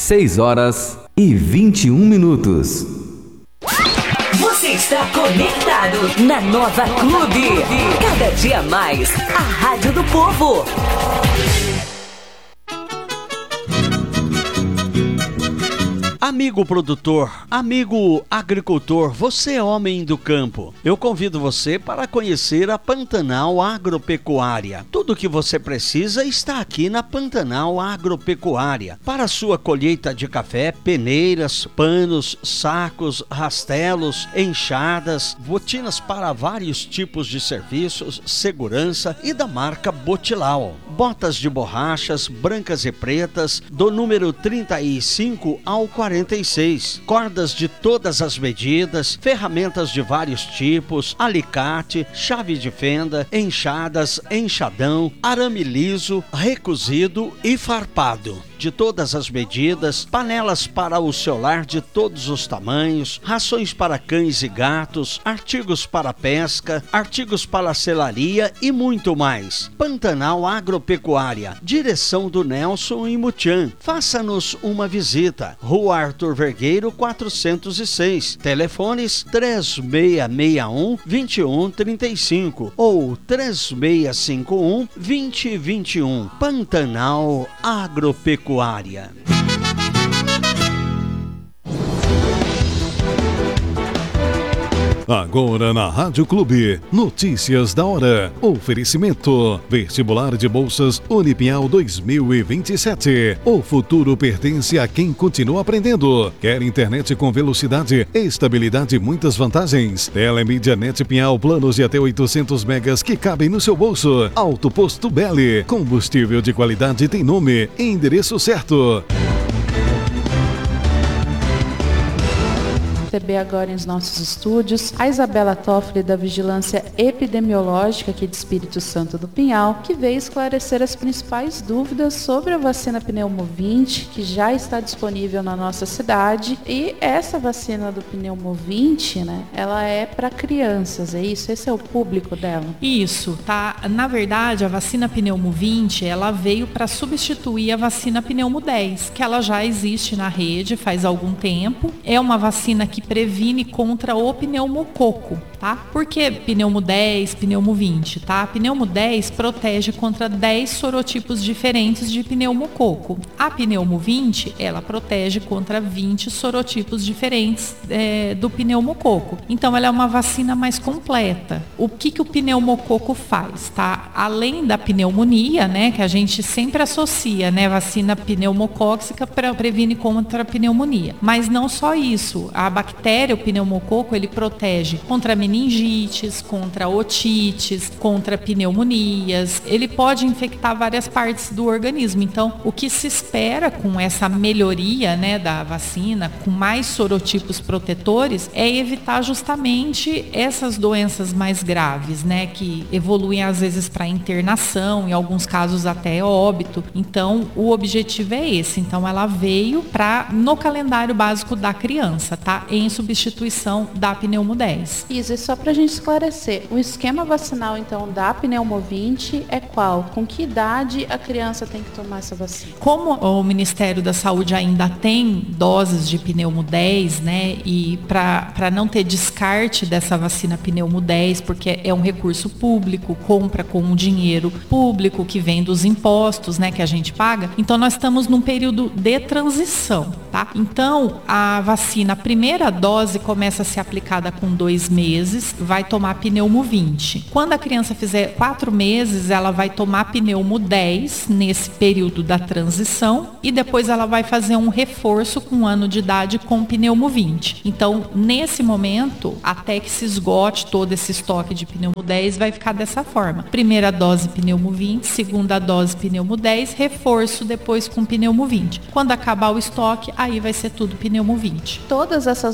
6h21. Você está conectado na Nova Clube. Cada dia mais, a Rádio do Povo. Amigo produtor, amigo agricultor, você é homem do campo. Eu convido você para conhecer a Pantanal Agropecuária. Tudo o que você precisa está aqui na Pantanal Agropecuária. Para a sua colheita de café, peneiras, panos, sacos, rastelos, enxadas, botinas para vários tipos de serviços, segurança e da marca Botilau. Botas de borrachas, brancas e pretas, do número 35 ao 46, cordas de todas as medidas, ferramentas de vários tipos, alicate, chave de fenda, enxadas, enxadão, arame liso, recozido e farpado. De todas as medidas, panelas para o seu lar de todos os tamanhos, rações para cães e gatos, artigos para pesca, artigos para selaria e muito mais. Pantanal Agropecuária, direção do Nelson e Mutian. Faça-nos uma visita. Rua Arthur Vergueiro 406, telefones 3661-2135 ou 3651-2021. Pantanal Agropecuária. Agora na Rádio Clube, notícias da hora. Oferecimento: Vestibular de Bolsas Unipial 2027. O futuro pertence a quem continua aprendendo. Quer internet com velocidade, estabilidade e muitas vantagens? Telemídia Net Pinhal, planos de até 800 megas que cabem no seu bolso. Alto Posto Belli, combustível de qualidade tem nome e endereço certo. Receber agora em os nossos estúdios a Isabela Toffoli, da Vigilância Epidemiológica aqui de Espírito Santo do Pinhal, que veio esclarecer as principais dúvidas sobre a vacina Pneumo-20, que já está disponível na nossa cidade. E essa vacina do Pneumo-20, né, ela é para crianças, é isso? Esse é o público dela? Isso, tá? Na verdade, a vacina Pneumo-20, ela veio para substituir a vacina Pneumo-10, que ela já existe na rede faz algum tempo. É uma vacina que previne contra o pneumococo, tá? Por que pneumo 10, pneumo 20, tá? Pneumo 10 protege contra 10 sorotipos diferentes de pneumococo. A pneumo 20, ela protege contra 20 sorotipos diferentes do pneumococo. Então, ela é uma vacina mais completa. O que o pneumococo faz, tá? Além da pneumonia, né, que a gente sempre associa, né, vacina pneumocóxica previne contra a pneumonia. Mas não só isso, a bactéria, o pneumococo, ele protege contra meningites, contra otites, contra pneumonias. Ele pode infectar várias partes do organismo. Então, o que se espera com essa melhoria, né, da vacina, com mais sorotipos protetores, é evitar justamente essas doenças mais graves, né, que evoluem às vezes para internação, em alguns casos até óbito. Então, o objetivo é esse. Então, ela veio no calendário básico da criança, tá? Em substituição da Pneumo 10. Isso, e só para a gente esclarecer, o esquema vacinal, então, da Pneumo 20 é qual? Com que idade a criança tem que tomar essa vacina? Como o Ministério da Saúde ainda tem doses de Pneumo 10, né, e para não ter descarte dessa vacina Pneumo 10, porque é um recurso público, compra com um dinheiro público que vem dos impostos, né, que a gente paga, então nós estamos num período de transição, tá? Então, a vacina, a primeira dose começa a ser aplicada com 2 meses, vai tomar Pneumo 20. Quando a criança fizer 4 meses, ela vai tomar Pneumo 10 nesse período da transição e depois ela vai fazer um reforço com 1 ano de idade com Pneumo 20. Então, nesse momento, até que se esgote todo esse estoque de Pneumo 10, vai ficar dessa forma. Primeira dose Pneumo 20, segunda dose Pneumo 10, reforço depois com Pneumo 20. Quando acabar o estoque, aí vai ser tudo Pneumo 20. Todas essas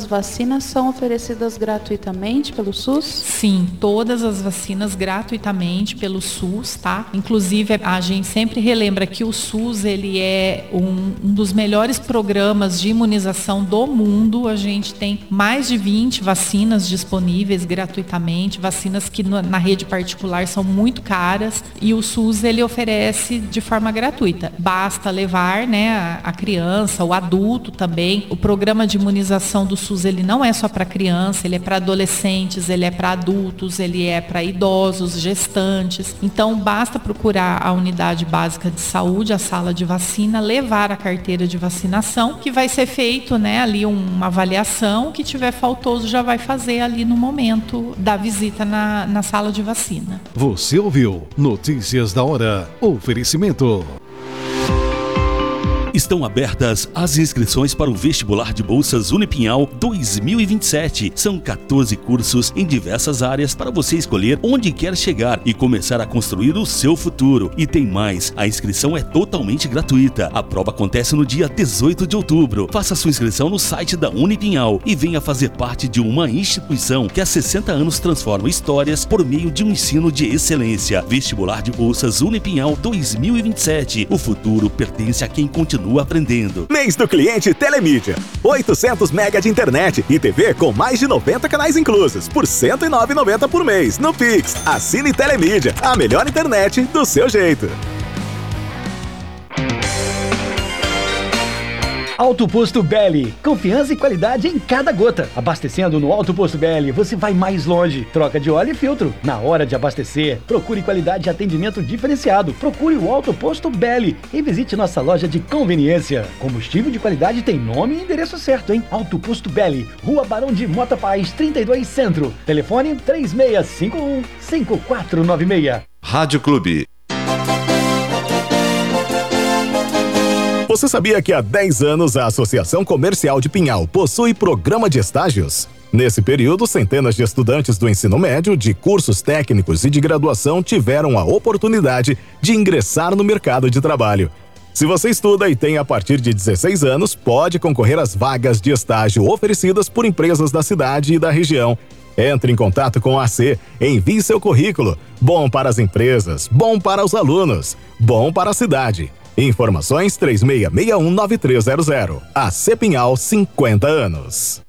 as vacinas são oferecidas gratuitamente pelo SUS? Sim, todas as vacinas gratuitamente pelo SUS, tá? Inclusive, a gente sempre relembra que o SUS, ele é um dos melhores programas de imunização do mundo. A gente tem mais de 20 vacinas disponíveis gratuitamente, vacinas que na rede particular são muito caras, e o SUS, ele oferece de forma gratuita. Basta levar, né, a criança, o adulto também. O programa de imunização do SUS, ele não é só para criança, ele é para adolescentes, ele é para adultos, ele é para idosos, gestantes. Então, basta procurar a unidade básica de saúde, a sala de vacina, levar a carteira de vacinação, que vai ser feito, né, ali uma avaliação, que tiver faltoso já vai fazer ali no momento da visita na sala de vacina. Você ouviu Notícias da Hora. Oferecimento. Estão abertas as inscrições para o vestibular de bolsas Unipinhal 2027. São 14 cursos em diversas áreas para você escolher onde quer chegar e começar a construir o seu futuro. E tem mais, a inscrição é totalmente gratuita. A prova acontece no dia 18 de outubro. Faça sua inscrição no site da Unipinhal e venha fazer parte de uma instituição que há 60 anos transforma histórias por meio de um ensino de excelência. Vestibular de bolsas Unipinhal 2027. O futuro pertence a quem continua aprendendo. Mês do cliente Telemídia. 800 mega de internet e TV com mais de 90 canais inclusos por R$ 109,90 por mês no Pix. Assine Telemídia, a melhor internet do seu jeito. Alto Posto Belli, confiança e qualidade em cada gota. Abastecendo no Alto Posto Belli, você vai mais longe. Troca de óleo e filtro. Na hora de abastecer, procure qualidade e atendimento diferenciado. Procure o Alto Posto Belli e visite nossa loja de conveniência. Combustível de qualidade tem nome e endereço certo, hein? Alto Posto Belli, Rua Barão de Mota Paz, 32 Centro. Telefone 3651-5496. Rádio Clube. Você sabia que há 10 anos a Associação Comercial de Pinhal possui programa de estágios? Nesse período, centenas de estudantes do ensino médio, de cursos técnicos e de graduação tiveram a oportunidade de ingressar no mercado de trabalho. Se você estuda e tem a partir de 16 anos, pode concorrer às vagas de estágio oferecidas por empresas da cidade e da região. Entre em contato com a AC, envie seu currículo. Bom para as empresas, bom para os alunos, bom para a cidade. Informações 3661-9300. AC Pinhal, 50 anos.